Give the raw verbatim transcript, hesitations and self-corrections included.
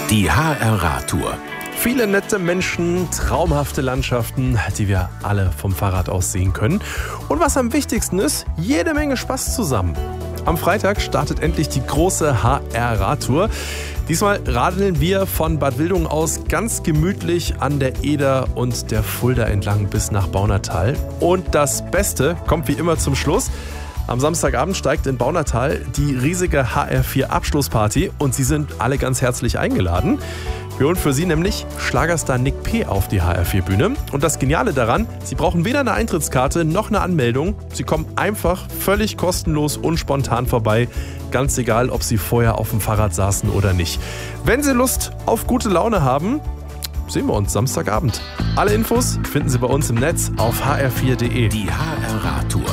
Die H R-Radtour. Viele nette Menschen, traumhafte Landschaften, die wir alle vom Fahrrad aus sehen können. Und was am wichtigsten ist, jede Menge Spaß zusammen. Am Freitag startet endlich die große H R-Radtour. Diesmal radeln wir von Bad Wildungen aus ganz gemütlich an der Eder und der Fulda entlang bis nach Baunatal. Und das Beste kommt wie immer zum Schluss. Am Samstagabend steigt in Baunatal die riesige H R vier Abschlussparty und Sie sind alle ganz herzlich eingeladen. Wir holen für Sie nämlich Schlagerstar Nick P. auf die H R vier Bühne. Und das Geniale daran, Sie brauchen weder eine Eintrittskarte noch eine Anmeldung. Sie kommen einfach völlig kostenlos und spontan vorbei. Ganz egal, ob Sie vorher auf dem Fahrrad saßen oder nicht. Wenn Sie Lust auf gute Laune haben, sehen wir uns Samstagabend. Alle Infos finden Sie bei uns im Netz auf h r vier punkt d e. Die H R-Radtour.